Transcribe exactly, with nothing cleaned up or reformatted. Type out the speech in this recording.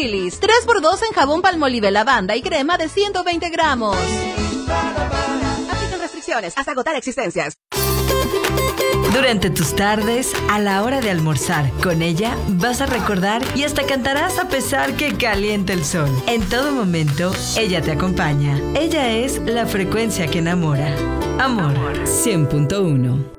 Chili's. tres por dos en jabón Palmolive lavanda y crema de ciento veinte gramos. Aplican restricciones hasta agotar existencias. Durante tus tardes, a la hora de almorzar, con ella vas a recordar y hasta cantarás a pesar que caliente el sol. En todo momento, ella te acompaña. Ella es la frecuencia que enamora. Amor, cien punto uno.